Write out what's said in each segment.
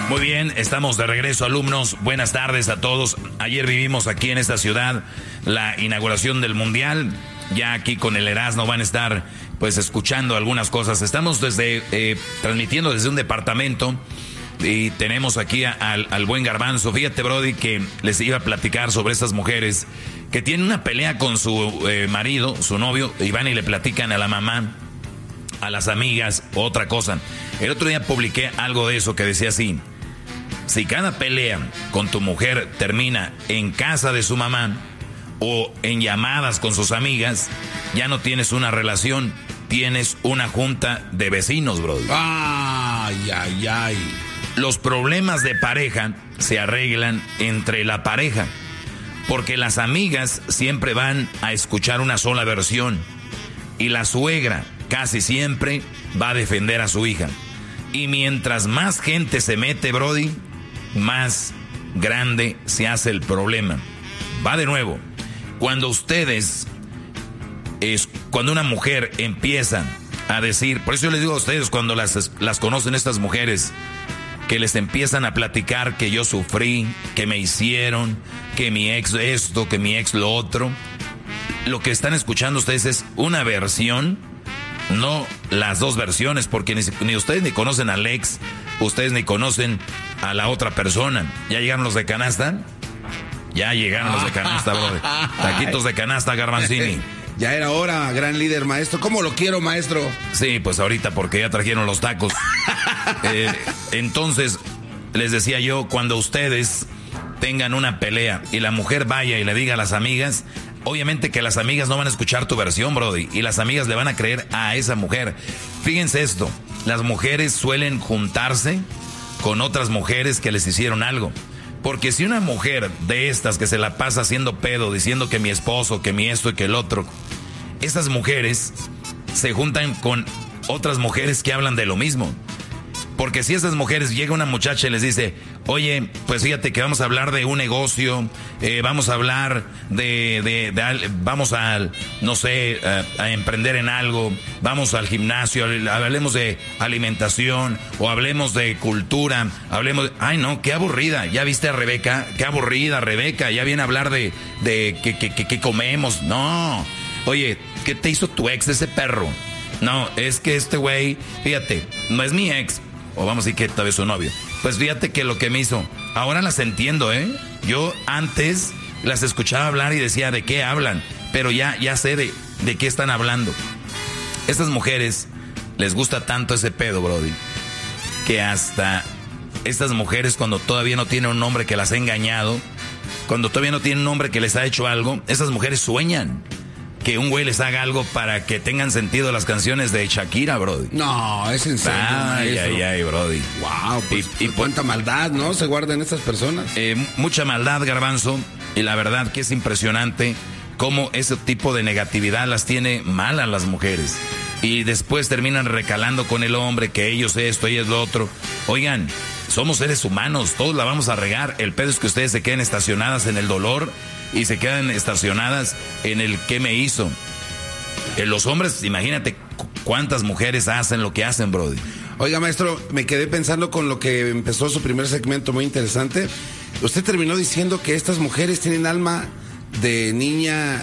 Muy bien, estamos de regreso, alumnos. Buenas tardes a todos. Ayer vivimos aquí en esta ciudad la inauguración del Mundial. Ya aquí con el Erasmo van a estar pues escuchando algunas cosas. Estamos transmitiendo desde un departamento y tenemos aquí al buen Garbanzo. Fíjate, Brody, que les iba a platicar sobre estas mujeres que tienen una pelea con su marido, su novio, y van y le platican a la mamá, a las amigas, otra cosa. El otro día publiqué algo de eso que decía así: si cada pelea con tu mujer termina en casa de su mamá o en llamadas con sus amigas, ya no tienes una relación, tienes una junta de vecinos, bro. Ay, ay, ay. Los problemas de pareja se arreglan entre la pareja, porque las amigas siempre van a escuchar una sola versión y la suegra casi siempre va a defender a su hija. Y mientras más gente se mete, Brody, más grande se hace el problema. Va de nuevo. Cuando una mujer empieza a decir, por eso yo les digo a ustedes, cuando las conocen estas mujeres, que les empiezan a platicar que yo sufrí, que me hicieron, que mi ex esto, que mi ex lo otro, lo que están escuchando ustedes es una versión, no las dos versiones, porque ni ustedes ni conocen al ex, ustedes ni conocen a la otra persona. ¿Ya llegaron los de canasta? Ya llegaron los de canasta, brother. Taquitos de canasta, Garbanzini. Ya era hora, gran líder, maestro. ¿Cómo lo quiero, maestro? Sí, pues ahorita porque ya trajeron los tacos. Entonces, les decía yo, cuando ustedes tengan una pelea y la mujer vaya y le diga a las amigas, obviamente que las amigas no van a escuchar tu versión, Brody, y las amigas le van a creer a esa mujer. Fíjense esto, las mujeres suelen juntarse con otras mujeres que les hicieron algo. Porque si una mujer de estas que se la pasa haciendo pedo, diciendo que mi esposo, que mi esto y que el otro, esas mujeres se juntan con otras mujeres que hablan de lo mismo. Porque si esas mujeres, llega una muchacha y les dice, oye, pues fíjate que vamos a hablar de un negocio, vamos a hablar vamos a, no sé, a emprender en algo, vamos al gimnasio, hablemos de alimentación o hablemos de cultura, ay no, qué aburrida, ya viste a Rebeca, qué aburrida Rebeca, ya viene a hablar de qué comemos, no, oye, ¿qué te hizo tu ex, ese perro? No, es que este güey, fíjate, no es mi ex. O vamos a decir que tal vez su novio. Pues fíjate que lo que me hizo. Ahora las entiendo, ¿eh? Yo antes las escuchaba hablar y decía, ¿de qué hablan? Pero ya sé de qué están hablando. Estas mujeres les gusta tanto ese pedo, Brody, que hasta estas mujeres, cuando todavía no tienen un hombre que las ha engañado, cuando todavía no tienen un hombre que les ha hecho algo, esas mujeres sueñan que un güey les haga algo para que tengan sentido las canciones de Shakira, Brody. No, es en serio. Ay, Brody. Wow, pues, y cuánta maldad, ¿no? Se guardan estas personas. Mucha maldad, Garbanzo, y la verdad que es impresionante cómo ese tipo de negatividad las tiene malas las mujeres. Y después terminan recalando con el hombre que ellos esto, ellos lo otro. Oigan, somos seres humanos, todos la vamos a regar. El pedo es que ustedes se queden estacionadas en el dolor y se quedan estacionadas en el qué me hizo. Los hombres, imagínate cuántas mujeres hacen lo que hacen, Brody. Oiga, maestro, me quedé pensando con lo que empezó su primer segmento muy interesante. Usted terminó diciendo que estas mujeres tienen alma de niña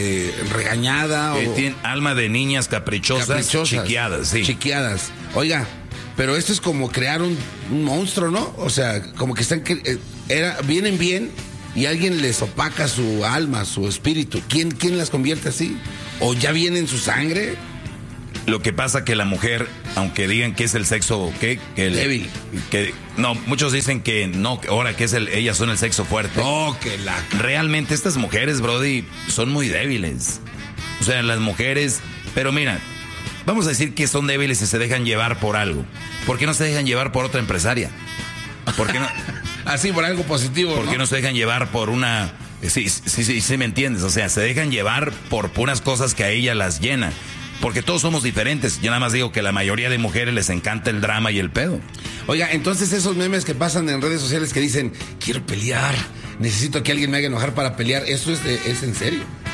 regañada. Tienen alma de niñas caprichosas, chiqueadas, sí. Chiqueadas. Oiga, pero esto es como crear un monstruo, ¿no? O sea, como que están vienen bien y alguien les opaca su alma, su espíritu. ¿Quién las convierte así? ¿O ya viene en su sangre? Lo que pasa que la mujer, aunque digan que es el sexo débil, no, muchos dicen que no, ahora que ellas son el sexo fuerte. Oh, realmente estas mujeres, Brody, son muy débiles. O sea, las mujeres, pero mira, vamos a decir que son débiles y se dejan llevar por algo. ¿Por qué no se dejan llevar por otra empresaria? ¿Por qué no? Así, por algo positivo, ¿Por qué no se dejan llevar por una? Sí, me entiendes. O sea, se dejan llevar por puras cosas que a ella las llena. Porque todos somos diferentes. Yo nada más digo que la mayoría de mujeres les encanta el drama y el pedo. Oiga, entonces esos memes que pasan en redes sociales que dicen, quiero pelear, necesito que alguien me haga enojar para pelear, ¿eso es en serio?